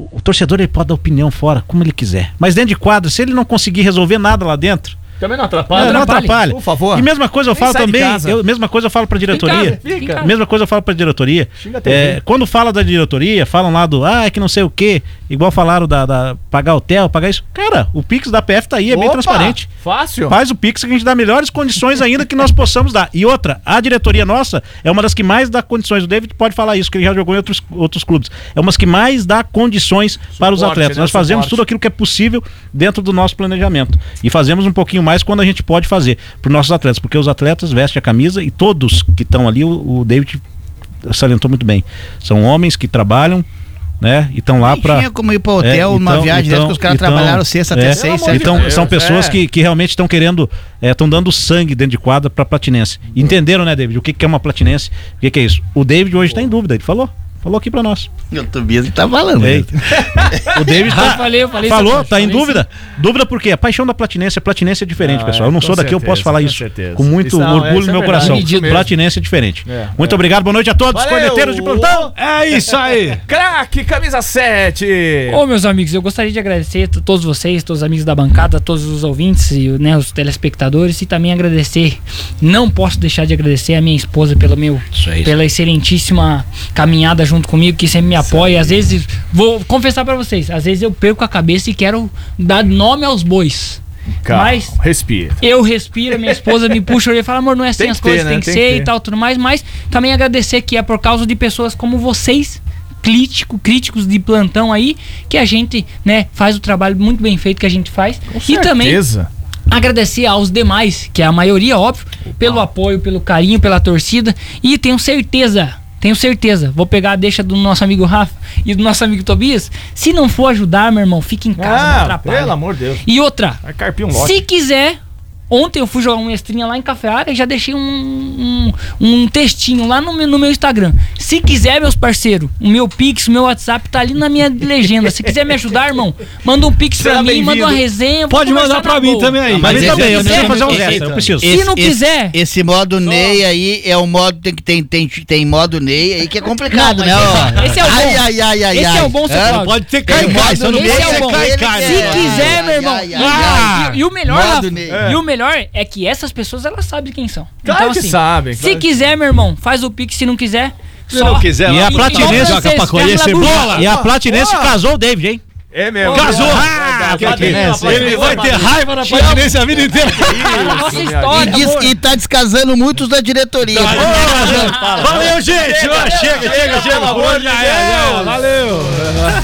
o torcedor ele pode dar opinião fora, como ele quiser. Mas dentro de quadra, se ele não conseguir resolver nada lá dentro, também não atrapalha. não atrapalha. Por favor. E mesma coisa eu falo também. Mesma coisa eu falo pra diretoria. Fica. Mesma coisa eu falo pra diretoria. Xinga a TV. Quando fala da diretoria, falam lá do é que não sei o quê. Igual falaram da pagar hotel, pagar isso. Cara, o Pix da PF tá aí, é bem transparente. Fácil. Faz o Pix que a gente dá melhores condições ainda que nós possamos dar. E outra, a diretoria nossa é uma das que mais dá condições. O David pode falar isso, que ele já jogou em outros clubes. É uma das que mais dá condições para os atletas. Nós fazemos tudo aquilo que é possível dentro do nosso planejamento. E fazemos um pouquinho mais quando a gente pode fazer para os nossos atletas, porque os atletas vestem a camisa e todos que estão ali, o David salientou muito bem. São homens que trabalham, né? E estão lá para. Tinha como ir para hotel numa viagem dessa que os caras trabalharam sexta até seis. Então, são pessoas que realmente estão querendo, estão dando sangue dentro de quadra para Platinense. Entenderam, né, David? O que é uma Platinense? O que é isso? O David hoje está em dúvida, ele falou aqui pra nós. Eu tô vendo que tá falando. O David falou, tá em dúvida. Dúvida por quê? A paixão da Platinense é diferente, pessoal. Eu não sou daqui, eu posso falar isso com muito orgulho no meu coração. Platinense é diferente. Muito obrigado, boa noite a todos, corneteiros de plantão. É isso aí. Craque, camisa 7. Ô, meus amigos, eu gostaria de agradecer a todos vocês, todos os amigos da bancada, todos os ouvintes e, né, os telespectadores, e também agradecer, não posso deixar de agradecer a minha esposa pela excelentíssima caminhada junto comigo, que sempre me apoia. Às vezes, vou confessar pra vocês, às vezes eu perco a cabeça e quero dar nome aos bois. Calma, mas respira. Eu respiro, minha esposa me puxa e fala, amor, não é assim as coisas, tem que ser e tal, tudo mais. Mas também agradecer que é por causa de pessoas como vocês, críticos de plantão aí, que a gente, né, faz o trabalho muito bem feito que a gente faz. E também agradecer aos demais, que é a maioria, óbvio, pelo apoio, pelo carinho, pela torcida. E tenho certeza, vou pegar a deixa do nosso amigo Rafa e do nosso amigo Tobias. Se não for ajudar, meu irmão, fica em casa, não atrapalha. Pelo amor de Deus. E outra, vai carpir um lote. Se quiser, ontem eu fui jogar uma estrinha lá em Cafeara e já deixei um textinho lá no meu Instagram. Se quiser, meus parceiros, o meu Pix, o meu WhatsApp tá ali na minha legenda. Se quiser me ajudar, irmão, manda um Pix pra mim, manda uma resenha. Pode mandar pra mim também aí. Mas também, eu preciso fazer um extra, eu preciso. Se não quiser... Esse modo Ney aí é o modo, tem modo Ney aí que é complicado, né? Esse é o bom. Esse é o bom, seu Cláudio. Pode ter caicai, esse é o bom. Se quiser, meu irmão. E o melhor, Rafa, e o melhor é que essas pessoas, elas sabem quem são. Claro então, que assim, sabem. Se quiser, meu irmão, faz o Pix. Se não quiser, se não quiser, e a Platinense joga pra colher cebola. E a Platinense casou o David, hein? É mesmo. Casou! Ele vai ter raiva da Platinense a vida inteira. Nossa história, e tá descasando muitos da diretoria. Valeu, gente! Chega. Valeu!